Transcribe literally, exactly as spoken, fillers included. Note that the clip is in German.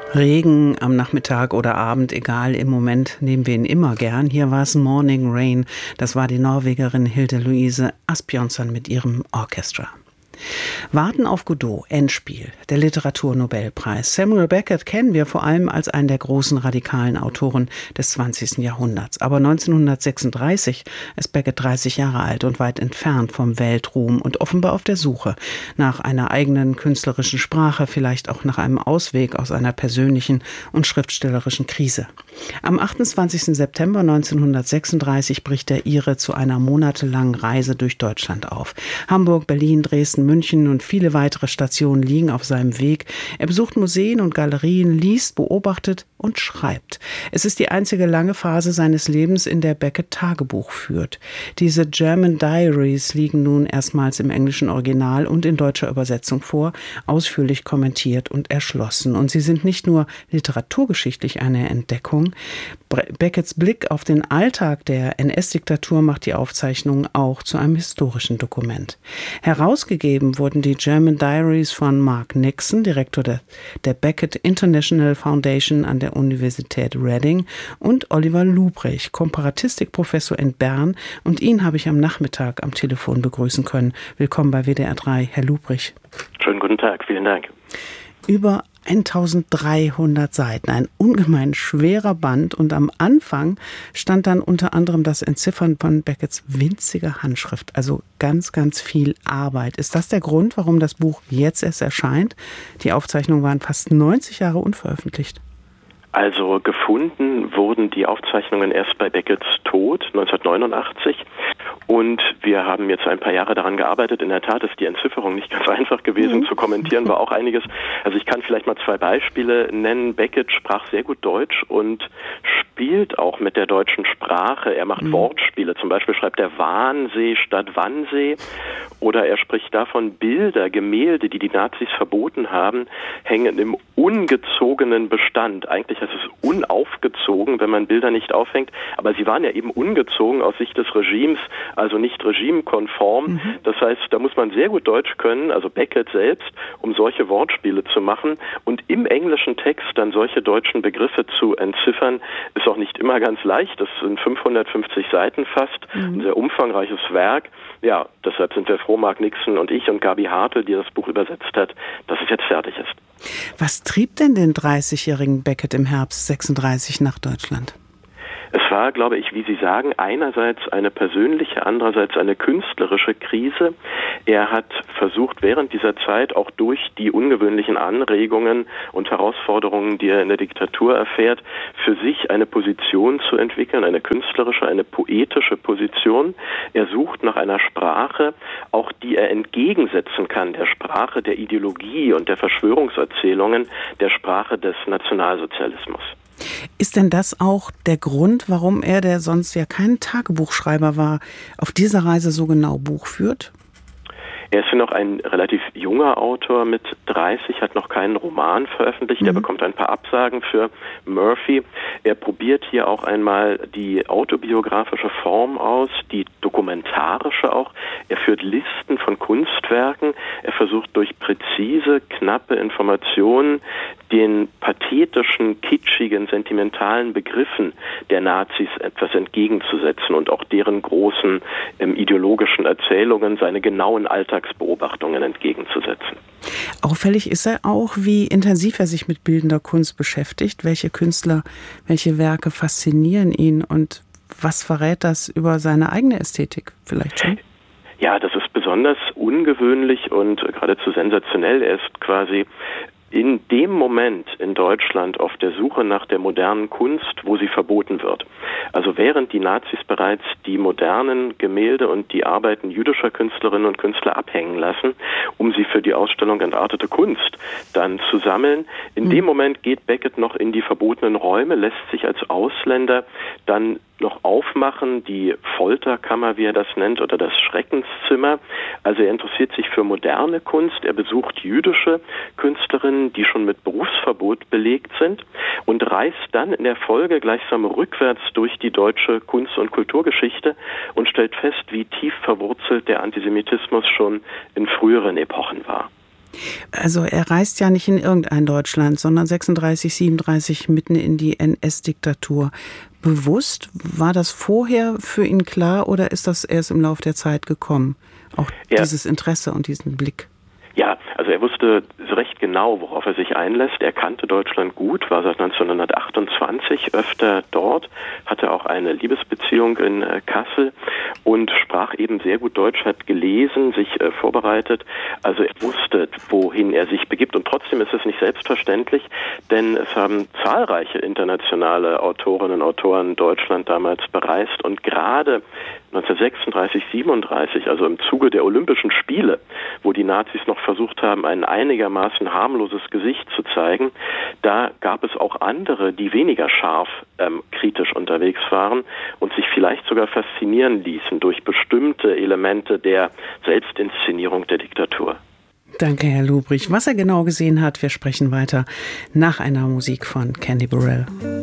Regen am Nachmittag oder Abend, egal, im Moment nehmen wir ihn immer gern. Hier war es Morning Rain. Das war die Norwegerin Hilde Louise Asbjørnsen mit ihrem Orchestra. Warten auf Godot, Endspiel, der Literaturnobelpreis. Samuel Beckett kennen wir vor allem als einen der großen radikalen Autoren des zwanzigsten Jahrhunderts. Aber neunzehnhundertsechsunddreißig ist Beckett dreißig Jahre alt und weit entfernt vom Weltruhm und offenbar auf der Suche nach einer eigenen künstlerischen Sprache, vielleicht auch nach einem Ausweg aus einer persönlichen und schriftstellerischen Krise. Am achtundzwanzigsten September neunzehnhundertsechsunddreißig bricht der Ire zu einer monatelangen Reise durch Deutschland auf. Hamburg, Berlin, Dresden, München und viele weitere Stationen liegen auf seinem Weg. Er besucht Museen und Galerien, liest, beobachtet und schreibt. Es ist die einzige lange Phase seines Lebens, in der Beckett Tagebuch führt. Diese German Diaries liegen nun erstmals im englischen Original und in deutscher Übersetzung vor, ausführlich kommentiert und erschlossen. Und sie sind nicht nur literaturgeschichtlich eine Entdeckung. Becketts Blick auf den Alltag der N S-Diktatur macht die Aufzeichnung auch zu einem historischen Dokument. Herausgegeben wurden die German Diaries von Mark Nixon, Direktor der, der Beckett International Foundation an der Universität Reading, und Oliver Lubrich, Komparatistikprofessor in Bern. Und ihn habe ich am Nachmittag am Telefon begrüßen können. Willkommen bei W D R drei, Herr Lubrich. Schönen guten Tag, vielen Dank. Über eintausenddreihundert Seiten, ein ungemein schwerer Band, und am Anfang stand dann unter anderem das Entziffern von Becketts winziger Handschrift, also ganz, ganz viel Arbeit. Ist das der Grund, warum das Buch jetzt erst erscheint? Die Aufzeichnungen waren fast neunzig Jahre unveröffentlicht. Also gefunden wurden die Aufzeichnungen erst bei Becketts Tod neunzehnhundertneunundachtzig und wir haben jetzt ein paar Jahre daran gearbeitet. In der Tat ist die Entzifferung nicht ganz einfach gewesen, mhm. zu kommentieren war auch einiges. Also ich kann vielleicht mal zwei Beispiele nennen. Beckett sprach sehr gut Deutsch und spielt auch mit der deutschen Sprache. Er macht mhm. Wortspiele, zum Beispiel schreibt er Wahnsee statt Wannsee, oder er spricht davon, Bilder, Gemälde, die die Nazis verboten haben, hängen im ungezogenen Bestand. Eigentlich heißt es unaufgezogen, wenn man Bilder nicht aufhängt, aber sie waren ja eben ungezogen aus Sicht des Regimes, also nicht regimekonform. Mhm. Das heißt, da muss man sehr gut Deutsch können, also Beckett selbst, um solche Wortspiele zu machen, und im englischen Text dann solche deutschen Begriffe zu entziffern, ist auch nicht immer ganz leicht. Das sind fünfhundertfünfzig Seiten fast, mhm. ein sehr umfangreiches Werk. Ja, deshalb sind wir froh, Mark Nixon und ich und Gabi Hartl, die das Buch übersetzt hat, dass es jetzt fertig ist. Was trieb denn den dreißigjährigen Beckett im Herbst sechsunddreißig nach Deutschland? Es war, glaube ich, wie Sie sagen, einerseits eine persönliche, andererseits eine künstlerische Krise. Er hat versucht, während dieser Zeit auch durch die ungewöhnlichen Anregungen und Herausforderungen, die er in der Diktatur erfährt, für sich eine Position zu entwickeln, eine künstlerische, eine poetische Position. Er sucht nach einer Sprache, auch die er entgegensetzen kann, der Sprache der Ideologie und der Verschwörungserzählungen, der Sprache des Nationalsozialismus. Ist denn das auch der Grund, warum er, der sonst ja kein Tagebuchschreiber war, auf dieser Reise so genau Buch führt? Er ist ja noch ein relativ junger Autor mit dreißig, hat noch keinen Roman veröffentlicht. Mhm. Er bekommt ein paar Absagen für Murphy. Er probiert hier auch einmal die autobiografische Form aus, die dokumentarische auch. Er führt Listen von Kunstwerken. Er versucht durch präzise, knappe Informationen den pathetischen, kitschigen, sentimentalen Begriffen der Nazis etwas entgegenzusetzen und auch deren großen ähm, ideologischen Erzählungen, seine genauen Alltagsbeobachtungen entgegenzusetzen. Auffällig ist er auch, wie intensiv er sich mit bildender Kunst beschäftigt. Welche Künstler, welche Werke faszinieren ihn und was verrät das über seine eigene Ästhetik vielleicht schon? Ja, das ist besonders ungewöhnlich und geradezu sensationell. Er ist quasi in dem Moment in Deutschland auf der Suche nach der modernen Kunst, wo sie verboten wird. Also während die Nazis bereits die modernen Gemälde und die Arbeiten jüdischer Künstlerinnen und Künstler abhängen lassen, um sie für die Ausstellung Entartete Kunst dann zu sammeln. In mhm. dem Moment geht Beckett noch in die verbotenen Räume, lässt sich als Ausländer dann noch aufmachen, die Folterkammer, wie er das nennt, oder das Schreckenszimmer. Also er interessiert sich für moderne Kunst, er besucht jüdische Künstlerinnen, die schon mit Berufsverbot belegt sind, und reist dann in der Folge gleichsam rückwärts durch die deutsche Kunst- und Kulturgeschichte und stellt fest, wie tief verwurzelt der Antisemitismus schon in früheren Epochen war. Also er reist ja nicht in irgendein Deutschland, sondern sechsunddreißig, siebenunddreißig mitten in die N S-Diktatur. Bewusst, war das vorher für ihn klar oder ist das erst im Laufe der Zeit gekommen? Auch ja. dieses Interesse und diesen Blick. Ja, also er wusste recht genau, worauf er sich einlässt. Er kannte Deutschland gut, war seit neunzehnhundertachtundzwanzig öfter dort, hatte auch eine Liebesbeziehung in äh, Kassel und sprach eben sehr gut Deutsch, hat gelesen, sich äh, vorbereitet. Also er wusste, wohin er sich begibt. Und trotzdem ist es nicht selbstverständlich, denn es haben zahlreiche internationale Autorinnen und Autoren Deutschland damals bereist. Und gerade neunzehnhundertsechsunddreißig, siebenunddreißig, also im Zuge der Olympischen Spiele, wo die Nazis noch versucht haben, ein einigermaßen harmloses Gesicht zu zeigen, da gab es auch andere, die weniger scharf ähm, kritisch unterwegs waren und sich vielleicht sogar faszinieren ließen durch bestimmte Elemente der Selbstinszenierung der Diktatur. Danke, Herr Lubrich. Was er genau gesehen hat, wir sprechen weiter nach einer Musik von Candy Burrell.